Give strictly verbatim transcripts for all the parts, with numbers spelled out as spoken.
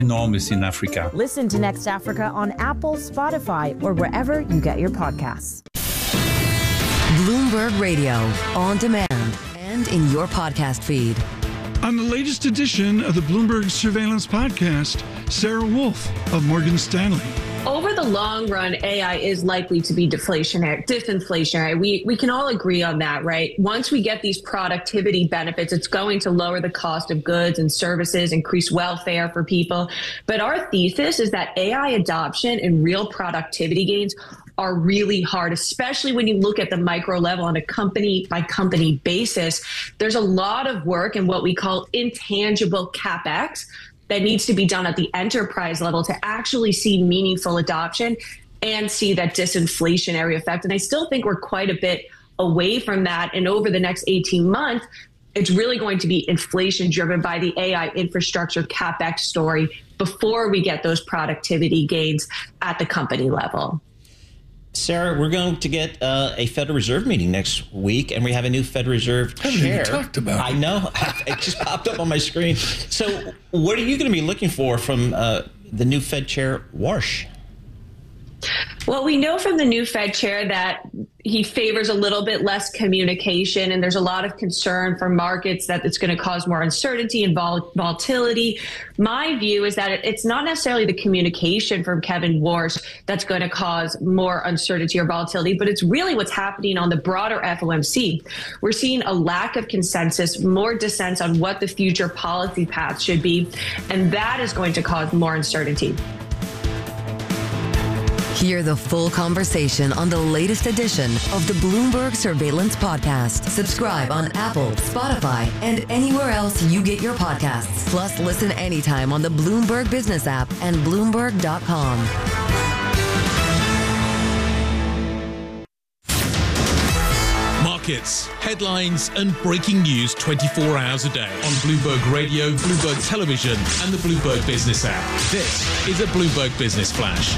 enormous in Africa. Listen to Next Africa on Apple, Spotify, or wherever you get your podcasts. Bloomberg Radio, on demand and in your podcast feed. On the latest edition of the Bloomberg Surveillance Podcast, Sarah Wolf of Morgan Stanley. Over the long run, A I is likely to be deflationary, disinflationary. We we can all agree on that, right? Once we get these productivity benefits, it's going to lower the cost of goods and services, increase welfare for people. But our thesis is that A I adoption and real productivity gains are really hard, especially when you look at the micro level on a company by company basis. There's a lot of work in what we call intangible CapEx that needs to be done at the enterprise level to actually see meaningful adoption and see that disinflationary effect. And I still think we're quite a bit away from that. And over the next eighteen months, it's really going to be inflation driven by the A I infrastructure CapEx story before we get those productivity gains at the company level. Sarah, we're going to get uh, a Federal Reserve meeting next week, and we have a new Federal Reserve I haven't chair. even talked about it. I know. It just popped up on my screen. So what are you going to be looking for from uh, the new Fed chair, Warsh? Well, we know from the new Fed chair that he favors a little bit less communication, and there's a lot of concern for markets that it's going to cause more uncertainty and vol- volatility. My view is that it's not necessarily the communication from Kevin Warsh that's going to cause more uncertainty or volatility, but it's really what's happening on the broader F O M C. We're seeing a lack of consensus, more dissent on what the future policy path should be, and that is going to cause more uncertainty. Hear the full conversation on the latest edition of the Bloomberg Surveillance Podcast. Subscribe on Apple, Spotify, and anywhere else you get your podcasts. Plus, listen anytime on the Bloomberg Business app and Bloomberg dot com. Markets, headlines, and breaking news twenty-four hours a day on Bloomberg Radio, Bloomberg Television, and the Bloomberg Business app. This is a Bloomberg Business Flash.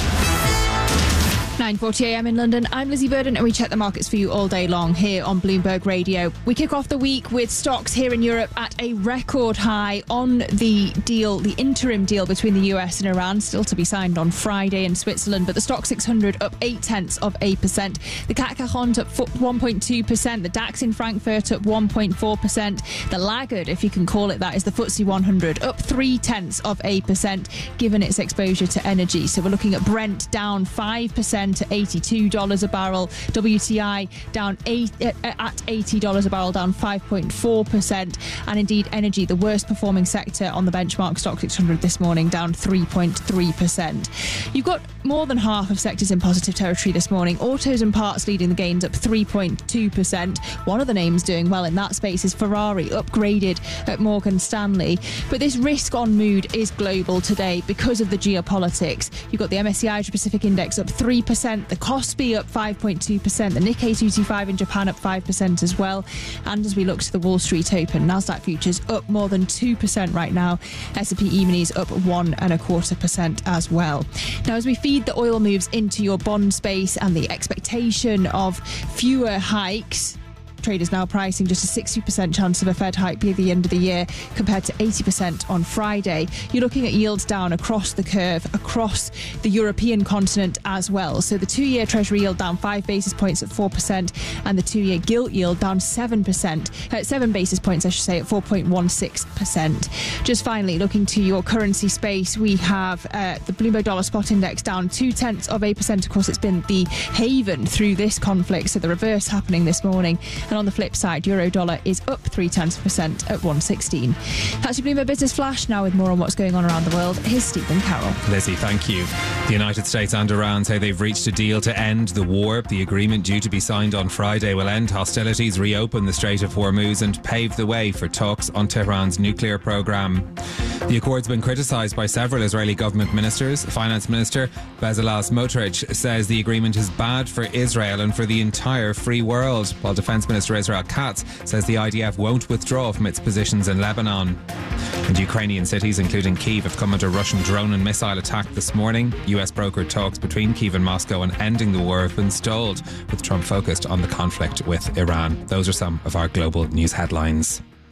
nine forty a m in London. I'm Lizzie Burden, and we check the markets for you all day long here on Bloomberg Radio. We kick off the week with stocks here in Europe at a record high on the deal, the interim deal between the U S and Iran, still to be signed on Friday in Switzerland. But the Stoxx six hundred up eight tenths of a percent. The C A C Quarante up one point two percent. The DAX in Frankfurt up one point four percent. The laggard, if you can call it that, is the F T S E one hundred up three tenths of a percent, given its exposure to energy. So we're looking at Brent down five percent to eighty-two dollars a barrel. W T I down eight, uh, at eighty dollars a barrel, down five point four percent. And indeed, energy, the worst performing sector on the benchmark Stoxx six hundred this morning, down three point three percent. You've got more than half of sectors in positive territory this morning. Autos and parts leading the gains, up three point two percent. One of the names doing well in that space is Ferrari, upgraded at Morgan Stanley. But this risk on mood is global today because of the geopolitics. You've got the M S C I Asia Pacific Index up three percent, the Kospi up five point two percent, the Nikkei two twenty-five in Japan up five percent as well. And as we look to the Wall Street Open, Nasdaq futures up more than two percent right now. S and P E-minis up one and a quarter percent as well. Now, as we feed the oil moves into your bond space and the expectation of fewer hikes, traders now pricing just a sixty percent chance of a Fed hike by the end of the year compared to eighty percent on Friday. You're looking at yields down across the curve, across the European continent as well. So the two-year Treasury yield down five basis points at four percent, and the two-year gilt yield down seven percent, uh, seven basis points, I should say, at four point one six percent. Just finally, looking to your currency space, we have uh, the Bloomberg Dollar Spot Index down two tenths of a percent. Of course, it's been the haven through this conflict, so the reverse happening this morning. And on the flip side, euro dollar is up three tenths of a percent at one sixteen. That's your Bloomberg Business Flash. Now with more on what's going on around the world, here's Stephen Carroll. Lizzie, thank you. The United States and Iran say they've reached a deal to end the war. The agreement, due to be signed on Friday, will end hostilities, reopen the Strait of Hormuz and pave the way for talks on Tehran's nuclear program. The accord's been criticised by several Israeli government ministers. Finance Minister Bezalel Smotrich says the agreement is bad for Israel and for the entire free world, while Defence Minister Israel Katz says the I D F won't withdraw from its positions in Lebanon. And Ukrainian cities, including Kyiv, have come under Russian drone and missile attack this morning. U S brokered talks between Kyiv and Moscow on ending the war have been stalled, with Trump focused on the conflict with Iran. Those are some of our global news headlines.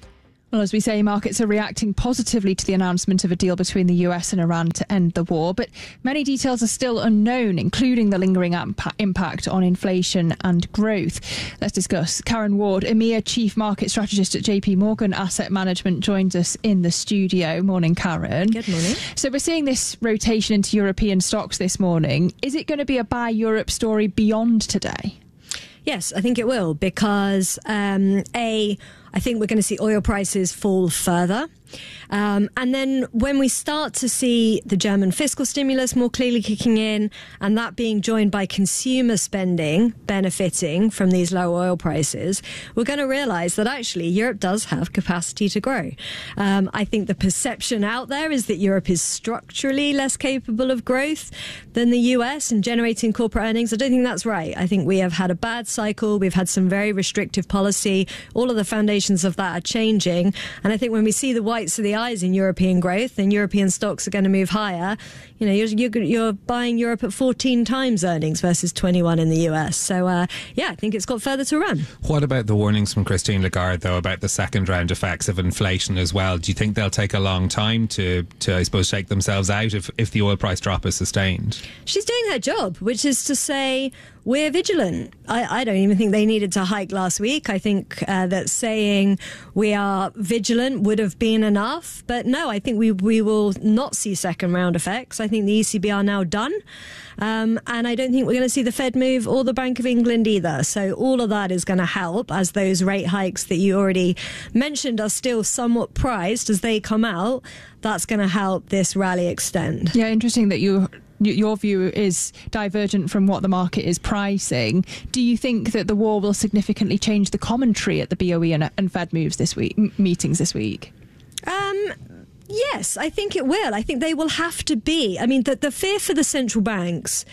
Well, as we say, markets are reacting positively to the announcement of a deal between the U S and Iran to end the war, but many details are still unknown, including the lingering impact on inflation and growth. Let's discuss. Karen Ward, EMEA Chief Market Strategist at J P Morgan Asset Management, joins us in the studio. Morning, Karen. Good morning. So we're seeing this rotation into European stocks this morning. Is it going to be a buy Europe story beyond today? Yes, I think it will, because um, A, I think we're going to see oil prices fall further. Um, and then when we start to see the German fiscal stimulus more clearly kicking in, and that being joined by consumer spending benefiting from these low oil prices, we're going to realize that actually Europe does have capacity to grow. Um, I think the perception out there is that Europe is structurally less capable of growth than the U S and generating corporate earnings. I don't think that's right. I think we have had a bad cycle. We've had some very restrictive policy. All of the foundations of that are changing. And I think when we see the whites of the eyes in European growth, and European stocks are going to move higher, you know, you're, you're, you're buying Europe at fourteen times earnings versus twenty-one in the U S. So, uh, yeah, I think it's got further to run. What about the warnings from Christine Lagarde, though, about the second round effects of inflation as well? Do you think they'll take a long time to, to I suppose, shake themselves out if, if the oil price drop is sustained? She's doing her job, which is to say, we're vigilant. I, I don't even think they needed to hike last week. I think uh, that saying we are vigilant would have been enough. But no, I think we, we will not see second round effects. I think the E C B are now done. Um, and I don't think we're going to see the Fed move or the Bank of England either. So all of that is going to help, as those rate hikes that you already mentioned are still somewhat priced as they come out. That's going to help this rally extend. Yeah, interesting that you... your view is divergent from what the market is pricing. Do you think that the war will significantly change the commentary at the B O E and, and Fed moves this week, m- meetings this week? Um, yes, I think it will. I think they will have to be. I mean, the, the fear for the central banks...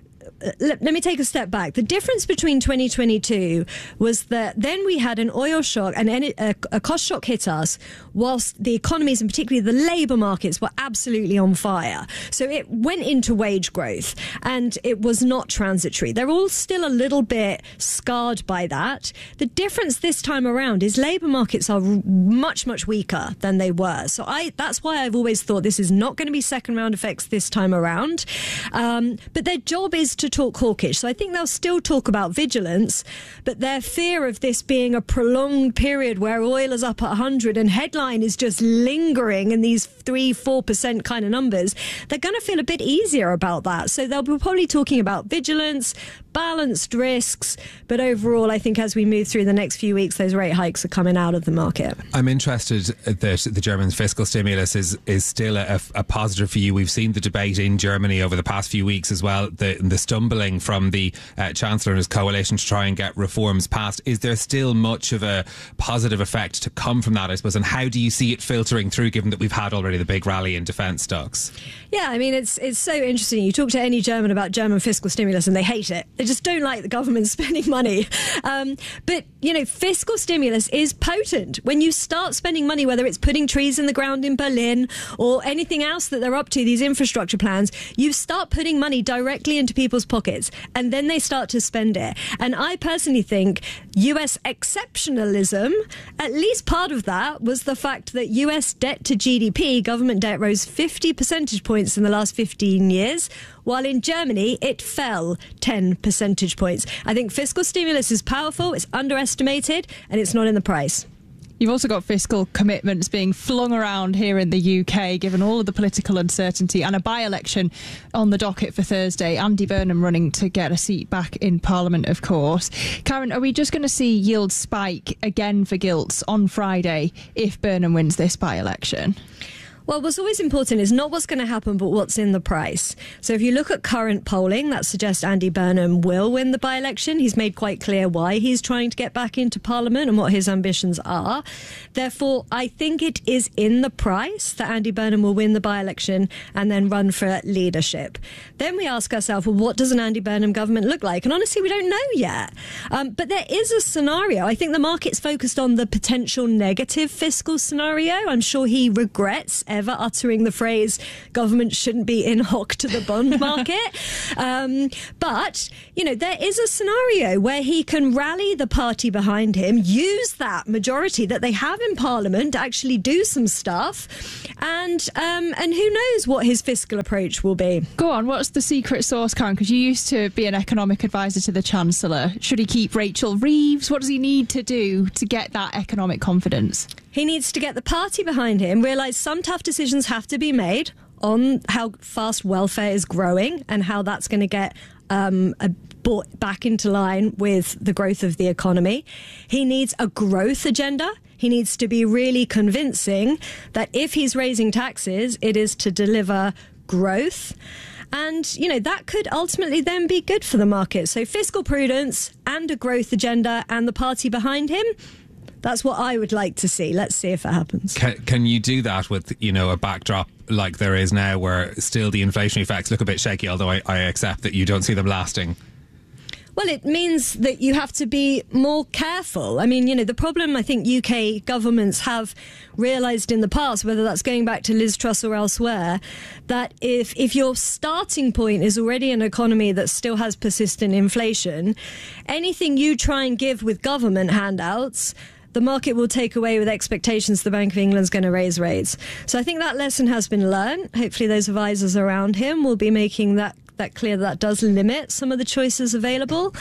Let, let me take a step back. The difference between twenty twenty-two was that then we had an oil shock and a, a cost shock hit us whilst the economies and particularly the labour markets were absolutely on fire. So it went into wage growth and it was not transitory. They're all still a little bit scarred by that. The difference this time around is labour markets are much, much weaker than they were. So I that's why I've always thought this is not going to be second round effects this time around. Um, but their job is to talk hawkish. So I think they'll still talk about vigilance, but their fear of this being a prolonged period where oil is up at one hundred and headline is just lingering in these three, four percent kind of numbers, they're going to feel a bit easier about that. So they'll be probably talking about vigilance, balanced risks, but overall, I think as we move through the next few weeks, those rate hikes are coming out of the market. I'm interested that the German fiscal stimulus is, is still a, a positive for you. We've seen the debate in Germany over the past few weeks as well, the, the stumbling from the uh, Chancellor and his coalition to try and get reforms passed. Is there still much of a positive effect to come from that, I suppose, and how do you see it filtering through, given that we've had already the big rally in defence stocks? Yeah, I mean, it's it's so interesting. You talk to any German about German fiscal stimulus and they hate it. They just don't like the government spending money. Um, but, you know, fiscal stimulus is potent. When you start spending money, whether it's putting trees in the ground in Berlin or anything else that they're up to, these infrastructure plans, you start putting money directly into people's pockets and then they start to spend it. And I personally think U S exceptionalism, at least part of that was the fact that U S debt to G D P, government debt, rose fifty percentage points in the last fifteen years, while in Germany it fell ten percentage points. I think fiscal stimulus is powerful, it's underestimated, and it's not in the price. You've also got fiscal commitments being flung around here in the U K, given all of the political uncertainty, and a by-election on the docket for Thursday. Andy Burnham running to get a seat back in Parliament, of course. Karen, are we just going to see yields spike again for gilts on Friday if Burnham wins this by-election? Well, what's always important is not what's going to happen, but what's in the price. So if you look at current polling, that suggests Andy Burnham will win the by-election. He's made quite clear why he's trying to get back into Parliament and what his ambitions are. Therefore, I think it is in the price that Andy Burnham will win the by-election and then run for leadership. Then we ask ourselves, well, what does an Andy Burnham government look like? And honestly, we don't know yet. Um, but there is a scenario. I think the market's focused on the potential negative fiscal scenario. I'm sure he regrets ever uttering the phrase government shouldn't be in hock to the bond market. um, but, you know, there is a scenario where he can rally the party behind him, use that majority that they have in Parliament to actually do some stuff. And, um, and who knows what his fiscal approach will be. Go on, what's the secret sauce, Karen? Because you used to be an economic advisor to the Chancellor. Should he keep Rachel Reeves? What does he need to do to get that economic confidence? He needs to get the party behind him, realise some tough decisions have to be made on how fast welfare is growing and how that's going to get um, a, brought back into line with the growth of the economy. He needs a growth agenda. He needs to be really convincing that if he's raising taxes, it is to deliver growth. And, you know, that could ultimately then be good for the market. So fiscal prudence and a growth agenda and the party behind him, that's what I would like to see. Let's see if it happens. Can, can you do that with, you know, a backdrop like there is now where still the inflationary effects look a bit shaky, although I, I accept that you don't see them lasting? Well, it means that you have to be more careful. I mean, you know, the problem I think U K governments have realised in the past, whether that's going back to Liz Truss or elsewhere, that if, if your starting point is already an economy that still has persistent inflation, anything you try and give with government handouts, the market will take away with expectations the Bank of England's going to raise rates. So I think that lesson has been learned. Hopefully those advisors around him will be making that that clear that does limit some of the choices available.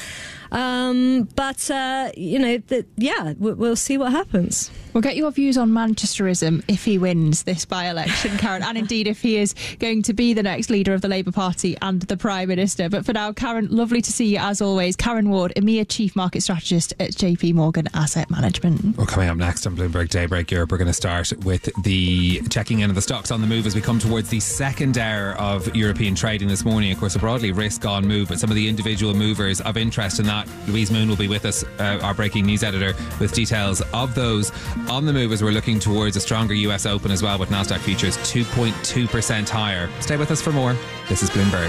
Um, but, uh, you know, the, yeah, we'll see what happens. We'll get your views on Manchesterism if he wins this by-election, Karen, and indeed if he is going to be the next leader of the Labour Party and the Prime Minister. But for now, Karen, lovely to see you as always. Karen Ward, EMEA Chief Market Strategist at J P Morgan Asset Management. Well, coming up next on Bloomberg Daybreak Europe, we're going to start with the checking in of the stocks on the move as we come towards the second hour of European trading this morning. Of course, a broadly risk-on move, but some of the individual movers of interest in that. Louise Moon will be with us, uh, our breaking news editor, with details of those. On the move as we're looking towards a stronger U S Open as well, with Nasdaq futures two point two percent higher. Stay with us for more. This is Bloomberg.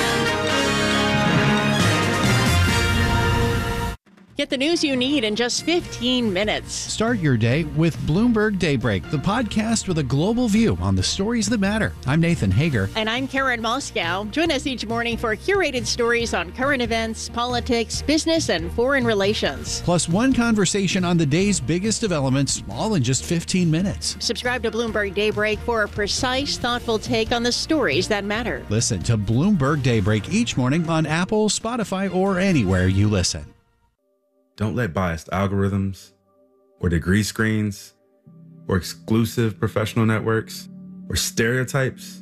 Get the news you need in just fifteen minutes. Start your day with Bloomberg Daybreak, the podcast with a global view on the stories that matter. I'm Nathan Hager. And I'm Karen Moscow. Join us each morning for curated stories on current events, politics, business, and foreign relations. Plus one conversation on the day's biggest developments, all in just fifteen minutes. Subscribe to Bloomberg Daybreak for a precise, thoughtful take on the stories that matter. Listen to Bloomberg Daybreak each morning on Apple, Spotify, or anywhere you listen. Don't let biased algorithms or degree screens or exclusive professional networks or stereotypes.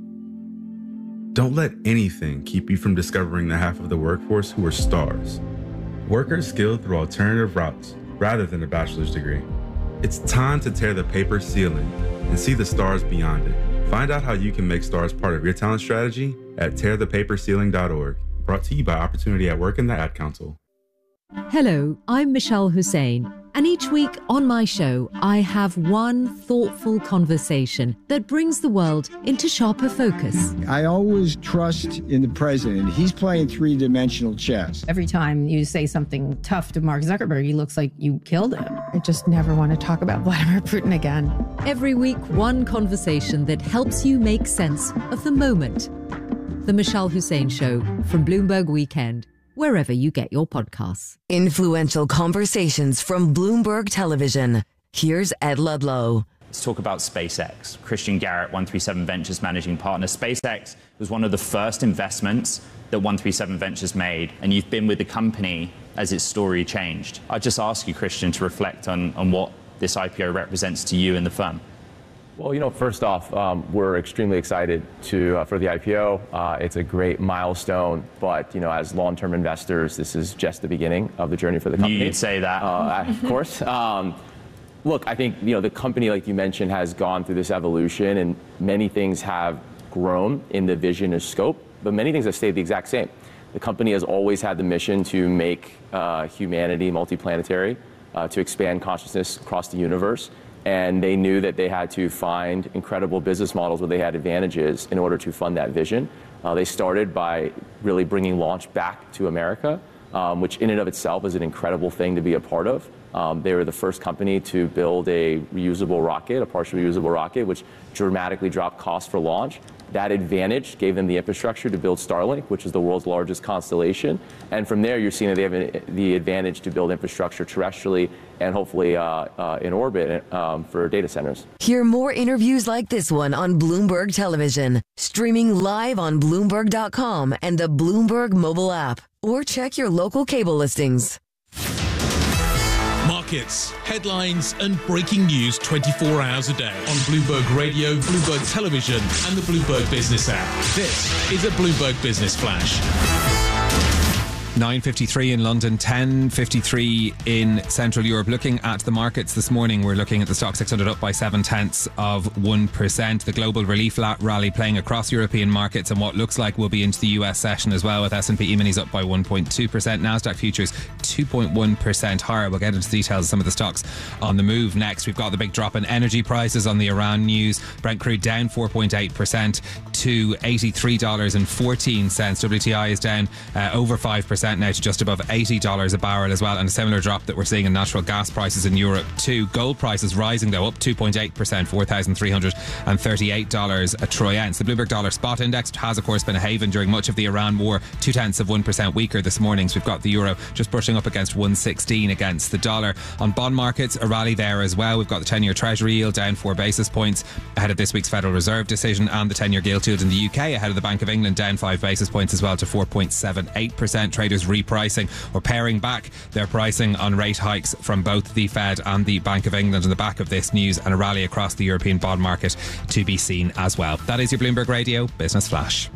Don't let anything keep you from discovering the half of the workforce who are stars. Workers skilled through alternative routes rather than a bachelor's degree. It's time to tear the paper ceiling and see the stars beyond it. Find out how you can make stars part of your talent strategy at tear the paper ceiling dot org. Brought to you by Opportunity at Work and the Ad Council. Hello, I'm Michelle Hussein, and each week on my show, I have one thoughtful conversation that brings the world into sharper focus. I always trust in the president. He's playing three-dimensional chess. Every time you say something tough to Mark Zuckerberg, he looks like you killed him. I just never want to talk about Vladimir Putin again. Every week, one conversation that helps you make sense of the moment. The Michelle Hussein Show from Bloomberg Weekend, wherever you get your podcasts. Influential conversations from Bloomberg Television. Here's Ed Ludlow. Let's talk about SpaceX. Christian Garrett, one three seven Ventures managing partner. SpaceX was one of the first investments that one three seven Ventures made, and you've been with the company as its story changed. I'd just ask you, Christian, to reflect on, on what this I P O represents to you and the firm. Well, you know, first off, um, we're extremely excited to uh, for the I P O. Uh, it's a great milestone, but you know, as long-term investors, this is just the beginning of the journey for the company. You'd say that, uh, of course. Um, look, I think you know the company, like you mentioned, has gone through this evolution, and many things have grown in the vision and scope, but many things have stayed the exact same. The company has always had the mission to make uh, humanity multiplanetary, uh, to expand consciousness across the universe. And they knew that they had to find incredible business models where they had advantages in order to fund that vision. Uh, they started by really bringing launch back to America, um, which in and of itself is an incredible thing to be a part of. Um, they were the first company to build a reusable rocket, a partially reusable rocket, which dramatically dropped costs for launch. That advantage gave them the infrastructure to build Starlink, which is the world's largest constellation. And from there, you're seeing that they have an, the advantage to build infrastructure terrestrially and hopefully uh, uh, in orbit um, for data centers. Hear more interviews like this one on Bloomberg Television, streaming live on Bloomberg dot com and the Bloomberg mobile app, or check your local cable listings. Markets, headlines, and breaking news twenty-four hours a day on Bloomberg Radio, Bloomberg Television, and the Bloomberg Business app. This is a Bloomberg Business Flash. nine fifty-three in London, ten fifty-three in Central Europe. Looking at the markets this morning, we're looking at the stock six hundred up by seven tenths of one percent. The global relief rally playing across European markets and what looks like will be into the U S session as well, with S and P E-minis up by one point two percent. Nasdaq futures two point one percent higher. We'll get into details of some of the stocks on the move next. We've got the big drop in energy prices on the Iran news. Brent crude down four point eight percent to eighty-three dollars and fourteen cents. W T I is down uh, over five percent now to just above eighty dollars a barrel as well, and a similar drop that we're seeing in natural gas prices in Europe too. Gold prices rising though, up two point eight percent, four thousand three hundred thirty-eight dollars a troy ounce. The Bloomberg Dollar Spot Index has of course been a haven during much of the Iran war, two tenths of one percent weaker this morning. So we've got the euro just brushing up against one sixteen against the dollar. On bond markets, a rally there as well. We've got the ten-year Treasury yield down four basis points ahead of this week's Federal Reserve decision, and the ten-year gilt yield in the U K ahead of the Bank of England down five basis points as well to four point seven eight percent. Traders repricing or paring back their pricing on rate hikes from both the Fed and the Bank of England on the back of this news, and a rally across the European bond market to be seen as well. That is your Bloomberg Radio Business Flash.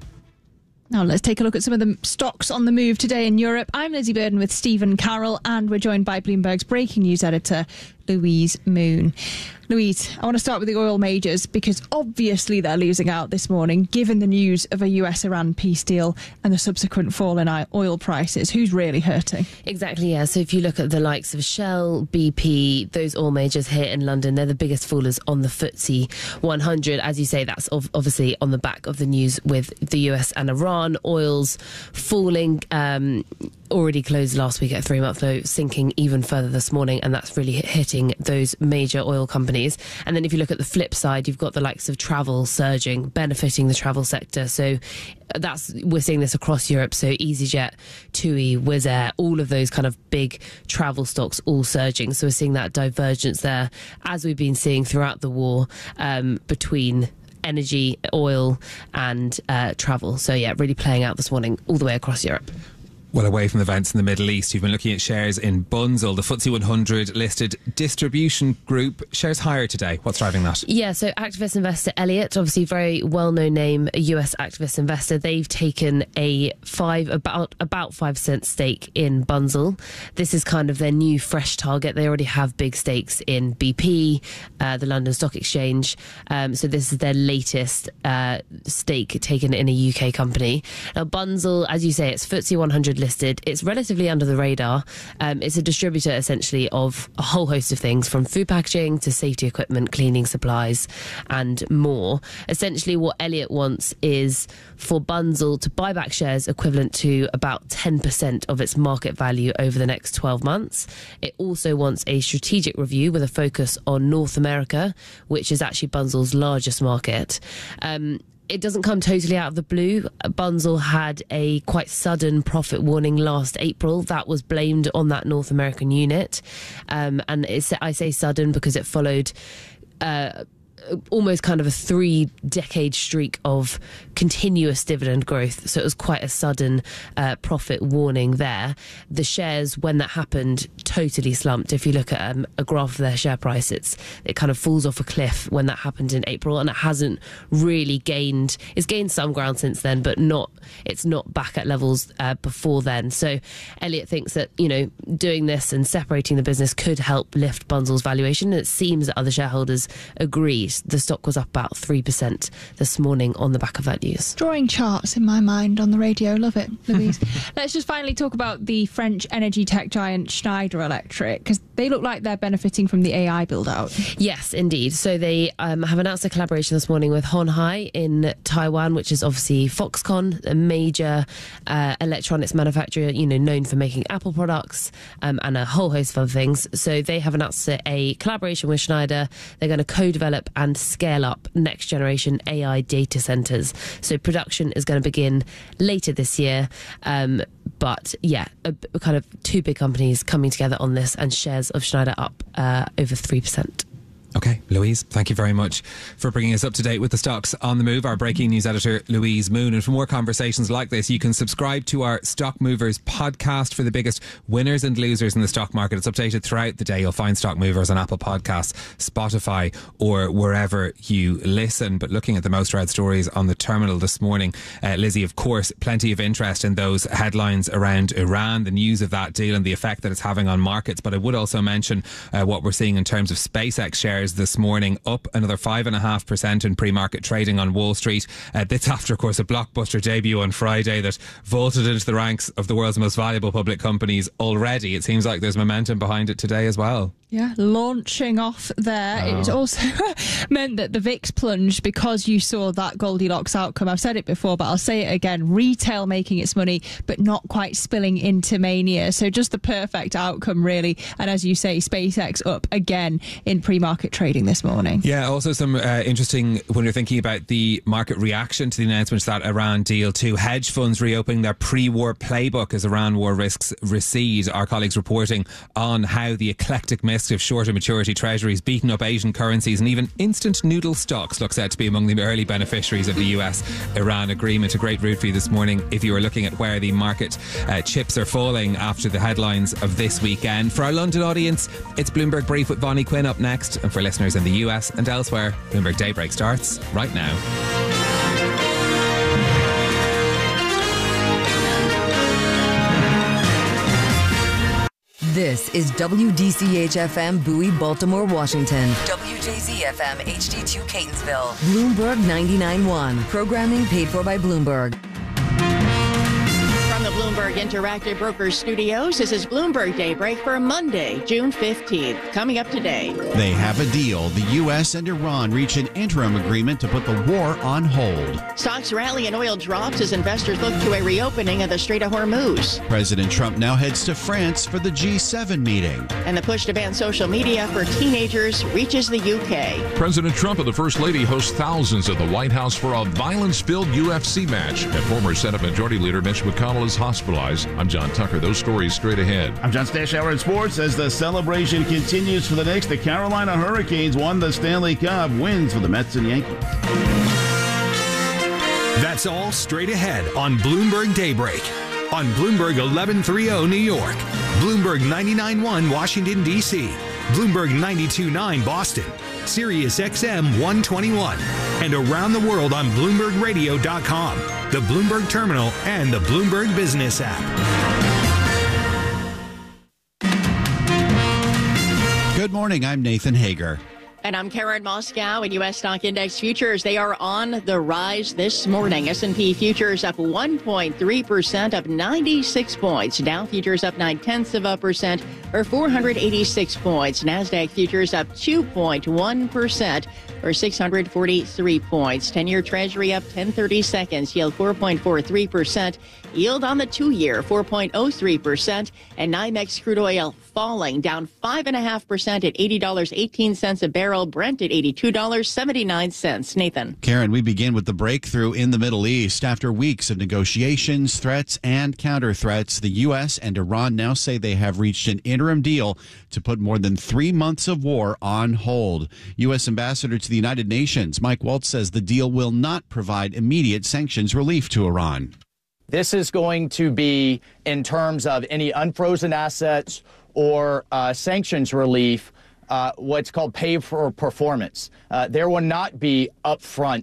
Now let's take a look at some of the stocks on the move today in Europe. I'm Lizzie Burden with Stephen Carroll, and we're joined by Bloomberg's breaking news editor, Louise Moon. Louise, I want to start with the oil majors because obviously they're losing out this morning given the news of a U S-Iran peace deal and the subsequent fall in oil prices. Who's really hurting? Exactly, yeah. So if you look at the likes of Shell, B P, those oil majors here in London, they're the biggest fallers on the F T S E one hundred. As you say, that's obviously on the back of the news with the U S and Iran. Oil's falling, um, already closed last week at three-month low, sinking even further this morning, and that's really hitting those major oil companies. And then if you look at the flip side, you've got the likes of travel surging, benefiting the travel sector. So that's we're seeing this across Europe. So EasyJet, TUI, Wizz Air, all of those kind of big travel stocks all surging. So we're seeing that divergence there, as we've been seeing throughout the war, um, between energy, oil and uh, travel. So yeah, really playing out this morning all the way across Europe. Well, away from the events in the Middle East, you've been looking at shares in Bunzl, the F T S E one hundred listed distribution group. Shares higher today. What's driving that? Yeah, so activist investor Elliott, obviously very well-known name, a U S activist investor. They've taken a five about about five cent stake in Bunzl. This is kind of their new fresh target. They already have big stakes in B P, uh, the London Stock Exchange. Um, so this is their latest uh, stake taken in a U K company. Now, Bunzl, as you say, it's F T S E one hundred listed. It's relatively under the radar. Um, it's a distributor essentially of a whole host of things, from food packaging to safety equipment, cleaning supplies and more. Essentially what Elliott wants is for Bunzl to buy back shares equivalent to about ten percent of its market value over the next twelve months. It also wants a strategic review with a focus on North America, which is actually Bunzl's largest market. Um, It doesn't come totally out of the blue. Bunzl had a quite sudden profit warning last April that was blamed on that North American unit. Um, and it's, I say sudden because it followed uh, almost kind of a three-decade streak of continuous dividend growth. So it was quite a sudden uh, profit warning there. The shares, when that happened, totally slumped. If you look at um, a graph of their share price, it's it kind of falls off a cliff when that happened in April, and it hasn't really gained. It's gained some ground since then, but not. It's not back at levels uh, before then. So Elliott thinks that, you know, doing this and separating the business could help lift Bunzl's valuation. It seems that other shareholders agree. increase. The stock was up about three percent this morning on the back of that news. Drawing charts in my mind on the radio. Love it, Louise. Let's just finally talk about the French energy tech giant Schneider Electric, because they look like they're benefiting from the A I build-out. Yes, indeed. So they um, have announced a collaboration this morning with Hon Hai in Taiwan, which is obviously Foxconn, a major uh, electronics manufacturer, you know, known for making Apple products um, and a whole host of other things. So they have announced a collaboration with Schneider. They're going to co-develop and scale up next generation A I data centers. So production is going to begin later this year. Um, but yeah, a, a kind of two big companies coming together on this, and shares of Schneider up uh, over three percent. Okay, Louise, thank you very much for bringing us up to date with the stocks on the move. Our breaking news editor, Louise Moon. And for more conversations like this, you can subscribe to our Stock Movers podcast for the biggest winners and losers in the stock market. It's updated throughout the day. You'll find Stock Movers on Apple Podcasts, Spotify, or wherever you listen. But looking at the most read stories on the terminal this morning, uh, Lizzie, of course, plenty of interest in those headlines around Iran, the news of that deal and the effect that it's having on markets. But I would also mention uh, what we're seeing in terms of SpaceX shares this morning, up another five and a half percent in pre-market trading on Wall Street. Uh, this after, of course, a blockbuster debut on Friday that vaulted into the ranks of the world's most valuable public companies already. It seems like there's momentum behind it today as well. Yeah, launching off there. Oh. It also meant that the V I X plunged because you saw that Goldilocks outcome. I've said it before, but I'll say it again. Retail making its money, but not quite spilling into mania. So just the perfect outcome, really. And as you say, SpaceX up again in pre-market trading this morning. Yeah, also some uh, interesting, when you're thinking about the market reaction to the announcement of that Iran deal too. Hedge funds reopening their pre-war playbook as Iran war risks recede. Our colleagues reporting on how the eclectic mix of shorter maturity treasuries beaten up Asian currencies, and even instant noodle stocks look set to be among the early beneficiaries of the U S Iran agreement. A great route for you this morning if you are looking at where the market uh, chips are falling after the headlines of this weekend. For our London audience, it's Bloomberg Brief with Bonnie Quinn up next, and for listeners in the U S and elsewhere, Bloomberg Daybreak starts right now. This is W D C H F M Bowie, Baltimore, Washington. W J Z F M H D two Catonsville. Bloomberg ninety-nine point one. Programming paid for by Bloomberg. From the Bloomberg Interactive Brokers Studios, this is Bloomberg Daybreak for Monday, June fifteenth. Coming up today. They have a deal. The U S and Iran reach an interim agreement to put the war on hold. Stocks rally and oil drops as investors look to a reopening of the Strait of Hormuz. President Trump now heads to France for the G seven meeting. And the push to ban social media for teenagers reaches the U K. President Trump and the First Lady host thousands at the White House for a violence-filled U F C match. And former Senate Majority Leader Mitch McConnell is hospitalized. I'm John Tucker. Those stories straight ahead. I'm John Stashower in sports. As the celebration continues for the Knicks, the Carolina Hurricanes won the Stanley Cup. Wins for the Mets and Yankees. That's all straight ahead on Bloomberg Daybreak. On Bloomberg eleven thirty New York, Bloomberg ninety-nine point one Washington, D C, Bloomberg ninety-two point nine Boston, Sirius X M one twenty-one, and around the world on Bloomberg Radio dot com, the Bloomberg Terminal, and the Bloomberg Business app. Good morning, I'm Nathan Hager. And I'm Karen Moscow. And U S stock index futures, they are on the rise this morning. S and P futures up one point three percent, up ninety-six points. Dow futures up nine tenths of a percent, or four hundred eighty-six points. NASDAQ futures up two point one percent, or six hundred forty-three points. ten-year Treasury up ten thirty seconds, yield four point four three percent. Yield on the two-year, four point oh three percent. And NYMEX crude oil falling, down five point five percent at eighty dollars and eighteen cents a barrel. Brent at eighty-two dollars and seventy-nine cents. Nathan. Karen, we begin with the breakthrough in the Middle East. After weeks of negotiations, threats, and counter threats, the U S and Iran now say they have reached an interim deal to put more than three months of war on hold. U S Ambassador to the United Nations, Mike Waltz, says the deal will not provide immediate sanctions relief to Iran. This is going to be, in terms of any unfrozen assets or uh, sanctions relief, Uh, what's called pay for performance. Uh, there will not be upfront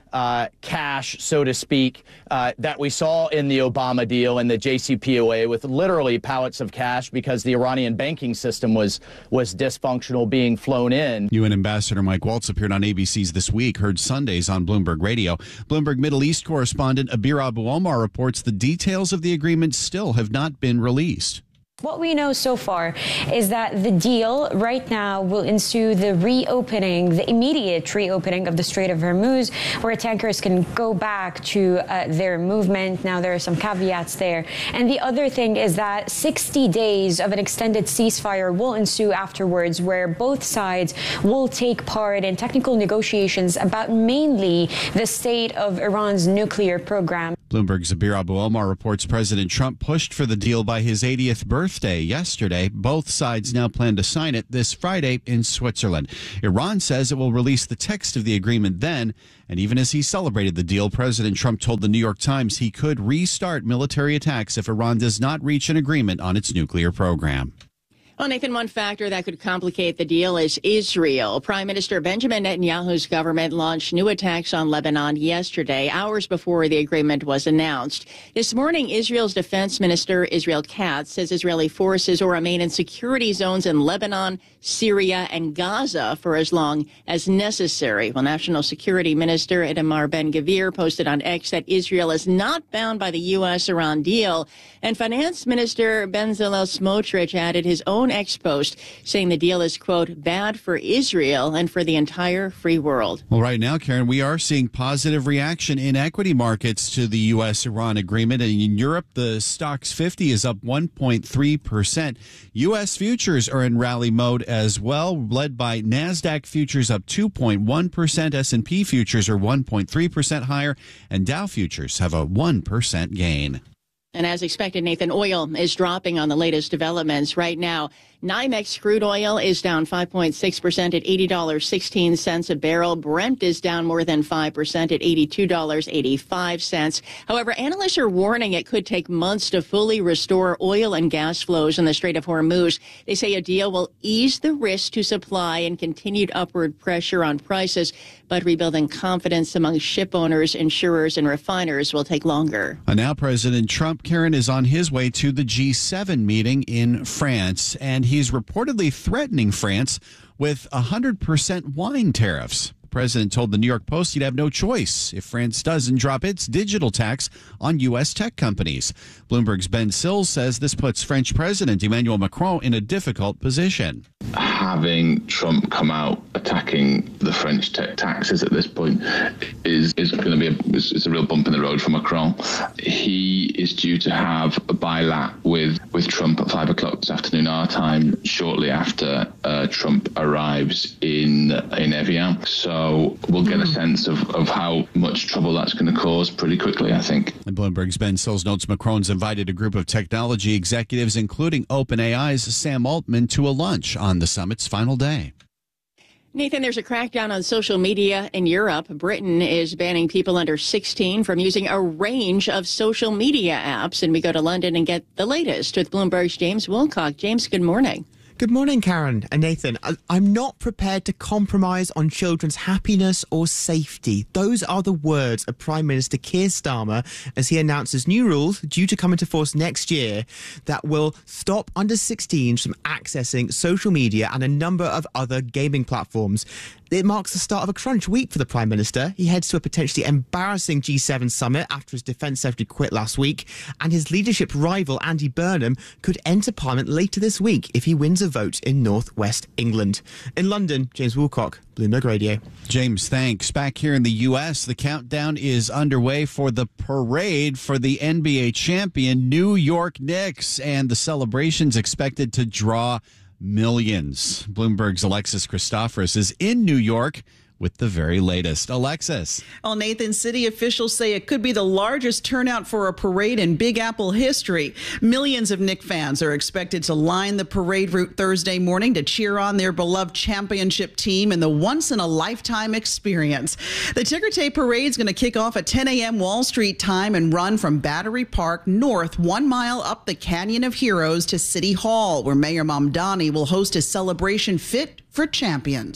uh, cash, so to speak, uh, that we saw in the Obama deal and the J C P O A, with literally pallets of cash because the Iranian banking system was was dysfunctional, being flown in. U N Ambassador Mike Waltz appeared on A B C's This Week, heard Sundays on Bloomberg Radio. Bloomberg Middle East correspondent Abir Abu Omar reports the details of the agreement still have not been released. What we know so far is that the deal right now will ensue the reopening, the immediate reopening of the Strait of Hormuz, where tankers can go back to uh, their movement. Now, there are some caveats there. And the other thing is that sixty days of an extended ceasefire will ensue afterwards, where both sides will take part in technical negotiations about mainly the state of Iran's nuclear program. Bloomberg's Abir Abu Omar reports President Trump pushed for the deal by his eightieth birthday yesterday. Both sides now plan to sign it this Friday in Switzerland. Iran says it will release the text of the agreement then. And even as he celebrated the deal, President Trump told the New York Times he could restart military attacks if Iran does not reach an agreement on its nuclear program. Well, Nathan, one factor that could complicate the deal is Israel. Prime Minister Benjamin Netanyahu's government launched new attacks on Lebanon yesterday, hours before the agreement was announced. This morning, Israel's defense minister, Israel Katz, says Israeli forces will remain in security zones in Lebanon, Syria, and Gaza for as long as necessary. Well, National Security Minister Itamar Ben-Gvir posted on X that Israel is not bound by the U S-Iran deal. And Finance Minister Bezalel Smotrich added his own ex-post, saying the deal is, quote, bad for Israel and for the entire free world. Well, right now, Karen, we are seeing positive reaction in equity markets to the U S-Iran agreement. And in Europe, the Stoxx fifty is up one point three percent. U S futures are in rally mode as well, led by NASDAQ futures up two point one percent. S and P futures are one point three percent higher, and Dow futures have a one percent gain. And as expected, Nathan, oil is dropping on the latest developments right now. NYMEX crude oil is down five point six percent at eighty dollars and sixteen cents a barrel. Brent is down more than five percent at eighty-two dollars and eighty-five cents. However, analysts are warning it could take months to fully restore oil and gas flows in the Strait of Hormuz. They say a deal will ease the risk to supply and continued upward pressure on prices, but rebuilding confidence among ship owners, insurers, and refiners will take longer. And now President Trump, Karen, is on his way to the G seven meeting in France, and he's reportedly threatening France with one hundred percent wine tariffs. The president told the New York Post he'd have no choice if France doesn't drop its digital tax on U S tech companies. Bloomberg's Ben Sills says this puts French President Emmanuel Macron in a difficult position. Having Trump come out attacking the French tech taxes at this point is is going to be a, is, is a real bump in the road for Macron. He is due to have a bilat with with Trump at five o'clock this afternoon our time, shortly after uh, Trump arrives in in Evian. So we'll get a sense of, of how much trouble that's going to cause pretty quickly, I think. And Bloomberg's Ben Sills notes Macron's invited a group of technology executives, including OpenAI's Sam Altman, to a lunch on the summit's final day. Nathan, there's a crackdown on social media in Europe. Britain is banning people under sixteen from using a range of social media apps. And we go to London and get the latest with Bloomberg's James Wilcock. James, good morning. Good morning, Karen and Nathan. I'm not prepared to compromise on children's happiness or safety. Those are the words of Prime Minister Keir Starmer as he announces new rules due to come into force next year that will stop under sixteens from accessing social media and a number of other gaming platforms. It marks the start of a crunch week for the Prime Minister. He heads to a potentially embarrassing G seven summit after his Defence Secretary quit last week, and his leadership rival, Andy Burnham, could enter Parliament later this week if he wins a vote in North West England. In London, James Woolcock, Bloomberg Radio. James, thanks. Back here in the U S, the countdown is underway for the parade for the N B A champion New York Knicks, and the celebration's expected to draw millions. Bloomberg's Alexis Christoforous is in New York with the very latest. Alexis. Well, Nathan, city officials say it could be the largest turnout for a parade in Big Apple history. Millions of Knick fans are expected to line the parade route Thursday morning to cheer on their beloved championship team in the once-in-a-lifetime experience. The ticker tape parade is going to kick off at ten a.m. Wall Street time and run from Battery Park north one mile up the Canyon of Heroes to City Hall, where Mayor Mamdani will host a celebration fit for champions.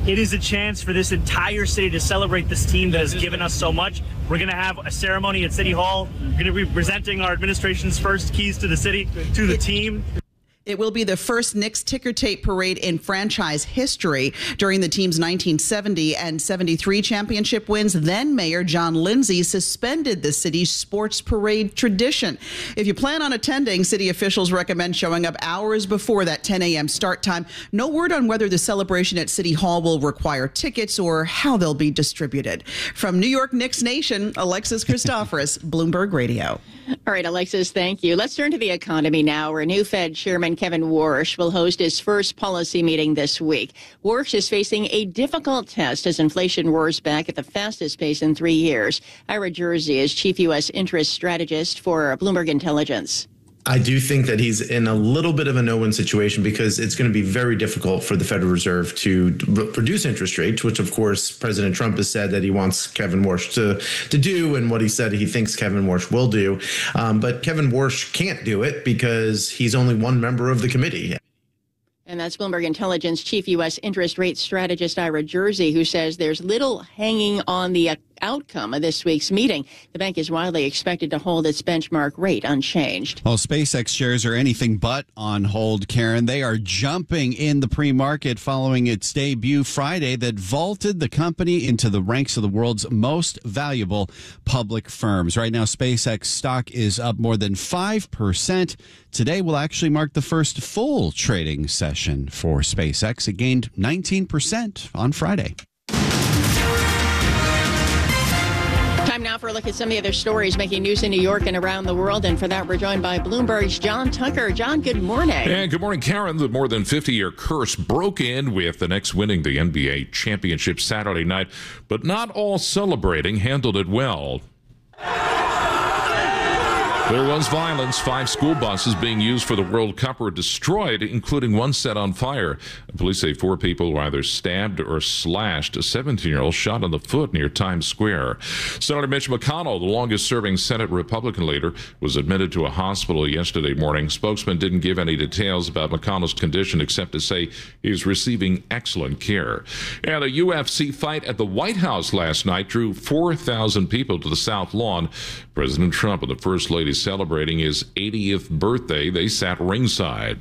it is a chance for this entire city to celebrate this team that has given us so much. We're going to have a ceremony at City Hall. We're going to be presenting our administration's first keys to the city to the team. It will be the first Knicks ticker tape parade in franchise history. During the team's nineteen seventy and seventy-three championship wins, then Mayor John Lindsay suspended the city's sports parade tradition. If you plan on attending, city officials recommend showing up hours before that ten a.m. start time. No word on whether the celebration at City Hall will require tickets or how they'll be distributed. From New York Knicks Nation, Alexis Christoforous, Bloomberg Radio. All right, Alexis, thank you. Let's turn to the economy now, where new Fed Chairman Kevin Warsh will host his first policy meeting this week. Warsh is facing a difficult test as inflation roars back at the fastest pace in three years. Ira Jersey is chief U S interest strategist for Bloomberg Intelligence. I do think that he's in a little bit of a no-win situation because it's going to be very difficult for the Federal Reserve to reduce interest rates, which, of course, President Trump has said that he wants Kevin Warsh to, to do, and what he said he thinks Kevin Warsh will do. Um, but Kevin Warsh can't do it because he's only one member of the committee. And that's Bloomberg Intelligence chief U S interest rate strategist Ira Jersey, who says there's little hanging on the outcome of this week's meeting. The bank is widely expected to hold its benchmark rate unchanged. Well, SpaceX shares are anything but on hold, Karen. They are jumping in the pre-market following its debut Friday that vaulted the company into the ranks of the world's most valuable public firms. Right now, SpaceX stock is up more than five percent. Today will actually mark the first full trading session for SpaceX. It gained nineteen percent on Friday. Time now for a look at some of the other stories making news in New York and around the world. And for that, we're joined by Bloomberg's John Tucker. John, good morning. And good morning, Karen. The more than fifty-year curse broke in with the Knicks winning the N B A championship Saturday night, but not all celebrating handled it well. There was violence. Five school buses being used for the World Cup were destroyed, including one set on fire. Police say four people were either stabbed or slashed. A seventeen-year-old shot in the foot near Times Square. Senator Mitch McConnell, the longest-serving Senate Republican leader, was admitted to a hospital yesterday morning. Spokesman didn't give any details about McConnell's condition except to say he's receiving excellent care. And a U F C fight at the White House last night drew four thousand people to the South Lawn. President Trump and the First Lady celebrating his eightieth birthday. They sat ringside.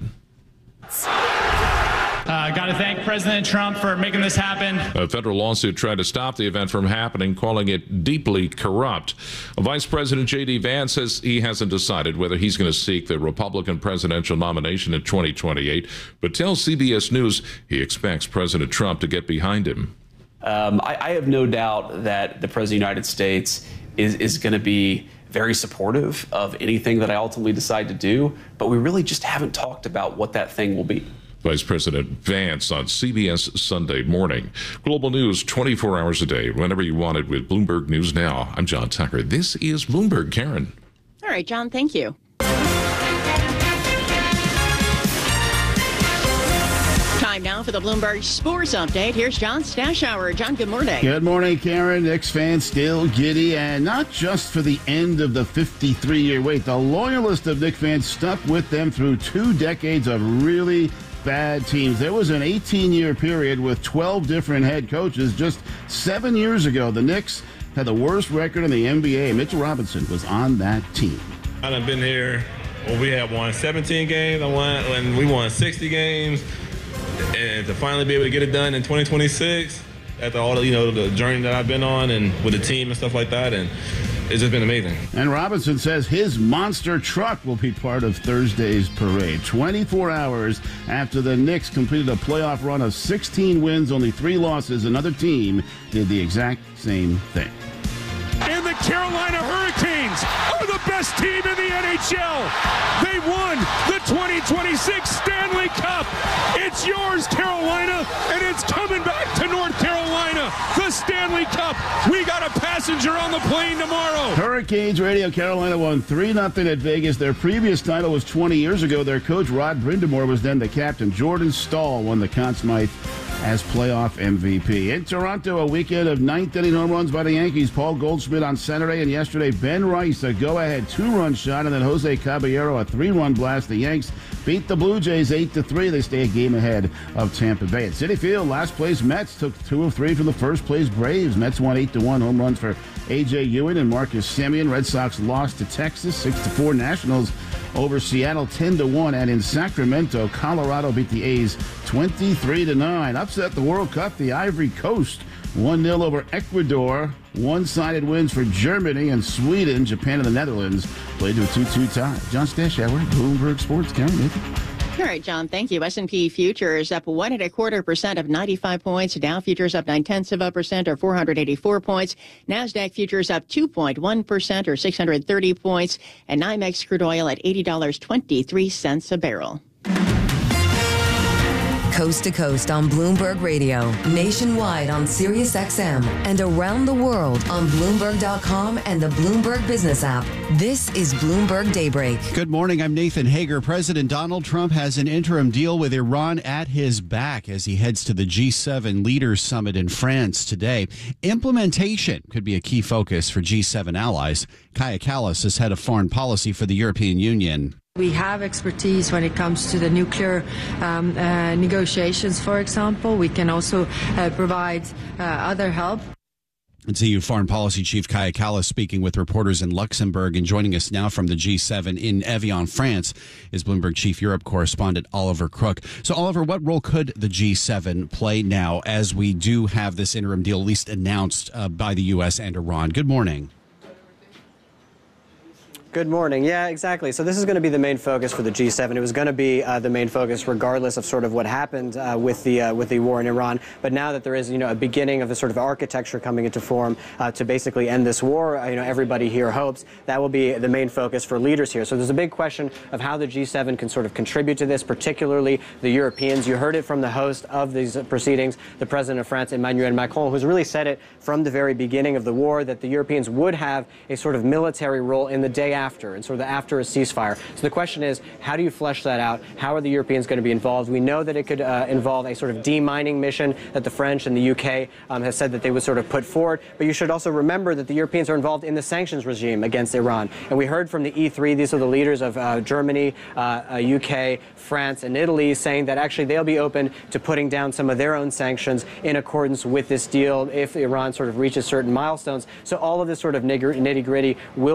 Uh, got to thank President Trump for making this happen. A federal lawsuit tried to stop the event from happening, calling it deeply corrupt. Vice President J D Vance says he hasn't decided whether he's going to seek the Republican presidential nomination in twenty twenty-eight, but tells C B S News he expects President Trump to get behind him. Um, I, I have no doubt that the President of the United States is, is going to be very supportive of anything that I ultimately decide to do, but we really just haven't talked about what that thing will be. Vice President Vance on C B S Sunday Morning. Global news twenty-four hours a day, whenever you want it with Bloomberg News Now. I'm John Tucker. This is Bloomberg. Karen. All right, John, thank you. Time now for the Bloomberg Sports Update. Here's John Stashower. John, good morning. Good morning, Karen. Knicks fans still giddy, and not just for the end of the fifty-three-year wait. The loyalist of Knicks fans stuck with them through two decades of really bad teams. There was an eighteen-year period with twelve different head coaches. Just seven years ago, the Knicks had the worst record in the N B A. Mitchell Robinson was on that team. I've been here. Well, we have won seventeen games. I won, and we won sixty games. And to finally be able to get it done in twenty twenty-six, after all the, you know, the journey that I've been on and with the team and stuff like that, and it's just been amazing. And Robinson says his monster truck will be part of Thursday's parade. twenty-four hours after the Knicks completed a playoff run of sixteen wins, only three losses, another team did the exact same thing. And the Carolina Hurricanes are the best team in the N H L. They won the twenty twenty-six Stanley Cup. It's yours, Carolina, and it's coming back to North Carolina. The Stanley Cup. We got a passenger on the plane tomorrow. Hurricanes Radio Carolina won three nothing at Vegas. Their previous title was twenty years ago. Their coach, Rod Brindamore, was then the captain. Jordan Stahl won the Conn Smythe as playoff M V P. In Toronto, a weekend of ninth-inning home runs by the Yankees. Paul Goldschmidt on Saturday, and yesterday Ben Rice a go-ahead two-run shot, and then Jose Caballero a three-run blast. The Yanks beat the Blue Jays eight to three. They stay a game ahead of Tampa Bay. At Citi Field, last place Mets took two of three from the first place Braves. Mets won eight to one. Home runs for A J Ewing and Marcus Semien. Red Sox lost to Texas six to four. Nationals over Seattle ten to one, and in Sacramento, Colorado beat the A's twenty-three to nine. Upset the World Cup, the Ivory Coast one nil over Ecuador. One-sided wins for Germany and Sweden. Japan and the Netherlands played to a two two tie. John Stashower, Bloomberg Sports. Karen, Nathan. All right, John, thank you. S and P futures up one and a quarter percent of ninety-five points. Dow futures up nine tenths of a percent or four hundred eighty-four points. NASDAQ futures up two point one percent or six hundred thirty points. And NYMEX crude oil at eighty dollars and twenty-three cents a barrel. Coast to coast on Bloomberg Radio, nationwide on Sirius X M, and around the world on Bloomberg dot com and the Bloomberg Business app. This is Bloomberg Daybreak. Good morning. I'm Nathan Hager. President Donald Trump has an interim deal with Iran at his back as he heads to the G seven Leaders Summit in France today. Implementation could be a key focus for G seven allies. Kaya Kallas is head of foreign policy for the European Union. We have expertise when it comes to the nuclear um, uh, negotiations, for example. We can also uh, provide uh, other help. It's E U Foreign Policy Chief Kaya Kallas speaking with reporters in Luxembourg, and joining us now from the G seven in Evian, France, is Bloomberg Chief Europe correspondent Oliver Crook. So, Oliver, what role could the G seven play now as we do have this interim deal at least announced uh, by the U S and Iran? Good morning. Good morning. Yeah, exactly. So this is going to be the main focus for the G seven. It was going to be uh, the main focus regardless of sort of what happened uh, with the uh, with the war in Iran. But now that there is, you know, a beginning of a sort of architecture coming into form uh, to basically end this war, uh, you know, everybody here hopes that will be the main focus for leaders here. So there's a big question of how the G seven can sort of contribute to this, particularly the Europeans. You heard it from the host of these proceedings, the president of France, Emmanuel Macron, who's really said it from the very beginning of the war that the Europeans would have a sort of military role in the day after. After and sort of after a ceasefire. So the question is, how do you flesh that out? How are the Europeans going to be involved? We know that it could uh, involve a sort of demining mission that the French and the U K um, has said that they would sort of put forward. But you should also remember that the Europeans are involved in the sanctions regime against Iran. And we heard from the E three, these are the leaders of uh, Germany, uh, uh, U K, France, and Italy, saying that actually they'll be open to putting down some of their own sanctions in accordance with this deal if Iran sort of reaches certain milestones. So all of this sort of nitty-gritty will